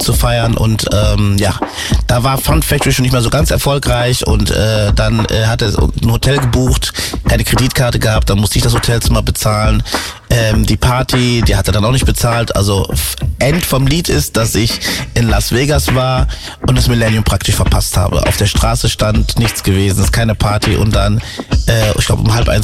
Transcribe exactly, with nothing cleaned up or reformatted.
Abend zu feiern und ähm, ja, da war Fun Factory schon nicht mehr so ganz erfolgreich und äh, dann äh, hat er ein Hotel gebucht, keine Kreditkarte gehabt, dann musste ich das Hotelzimmer bezahlen. Ähm, die Party, die hat er dann auch nicht bezahlt. Also End vom Lied ist, dass ich in Las Vegas war und das Millennium praktisch verpasst habe. Auf der Straße stand nichts gewesen, es ist keine Party und dann, äh, ich glaube um halb eins